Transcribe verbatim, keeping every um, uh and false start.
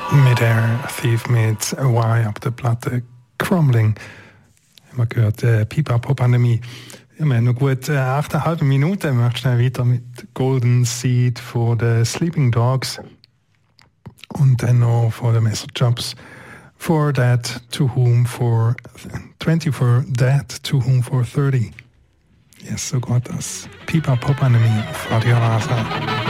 Mid-Air Thief mit Y ab der Platte Crumbling. Haben wir gehört, äh, Pipapo-Pandemie. Ja, wir haben noch gut äh, achteinhalb Minuten. Wir machen schnell weiter mit Golden Seed von den Sleeping Dogs. Und dann noch von den Messerjumps. For that to whom for twenty, for that to whom for thirty. Yes, so geht das. Pipapo-Pandemie auf Radio Rasa.